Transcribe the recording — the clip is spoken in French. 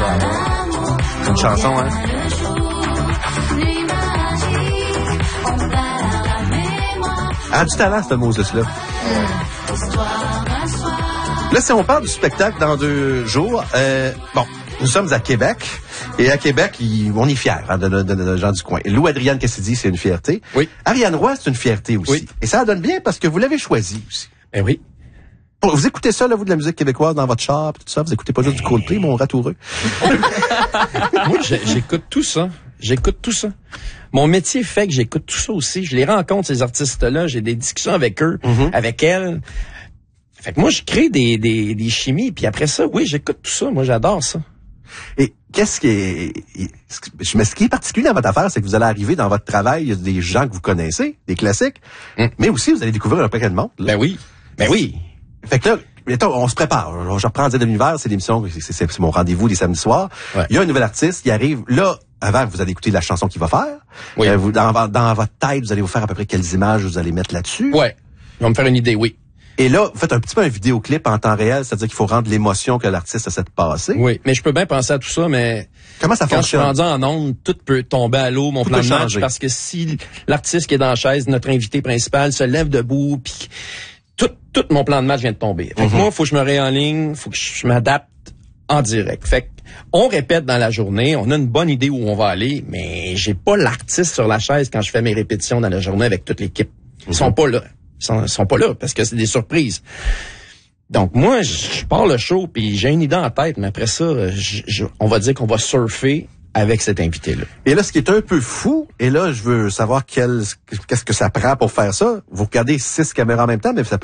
C'est une chanson, hein? Elle a du talent, cette Moses-là. Là, si on parle du spectacle dans 2 jours, nous sommes à Québec. Et à Québec, on est fiers de gens du coin. Lou Adrienne Cassidy, c'est une fierté. Oui. Ariane Roy, c'est une fierté aussi. Oui. Et ça donne bien parce que vous l'avez choisi aussi. Ben oui. Vous écoutez ça, là, vous, de la musique québécoise dans votre char, pis tout ça? Vous écoutez pas juste du Coldplay, mon ratoureux? Moi, j'écoute tout ça. J'écoute tout ça. Mon métier fait que j'écoute tout ça aussi. Je les rencontre, ces artistes-là. J'ai des discussions avec eux, avec elles. Fait que moi, je crée des chimies. Puis après ça, oui, j'écoute tout ça. Moi, j'adore ça. Et ce qui est particulier dans votre affaire, c'est que vous allez arriver dans votre travail, il y a des gens que vous connaissez, des classiques, mais aussi vous allez découvrir un paquet de monde. Là. Ben oui. Fait que là, mettons, on se prépare. Je reprends Dire de l'univers, c'est l'émission, c'est mon rendez-vous des samedis soirs. Ouais. Il y a un nouvel artiste qui arrive. Là, avant, vous allez écouter la chanson qu'il va faire. Oui. Dans votre tête, vous allez vous faire à peu près quelles images vous allez mettre là-dessus. Ouais. Je vais me faire une idée, oui. Et là, vous faites un petit peu un vidéoclip en temps réel, c'est-à-dire qu'il faut rendre l'émotion que l'artiste essaie de passer. Oui, mais je peux bien penser à tout ça, mais comment ça fonctionne? Quand je suis rendu en onde, tout peut tomber à l'eau, mon plan de match, parce que si l'artiste qui est dans la chaise, notre invité principal, se lève debout, puis tout mon plan de match vient de tomber. Fait que moi, faut que je me réenligne, faut que je m'adapte en direct. Fait que on répète dans la journée, on a une bonne idée où on va aller, mais j'ai pas l'artiste sur la chaise quand je fais mes répétitions dans la journée avec toute l'équipe. Ils sont pas là. Ils sont pas là parce que c'est des surprises. Donc moi, je pars le show puis j'ai une idée en tête, mais après ça, on va dire qu'on va surfer avec cet invité-là. Et là, ce qui est un peu fou, et là, je veux savoir qu'est-ce que ça prend pour faire ça. Vous regardez 6 caméras en même temps, mais ça peut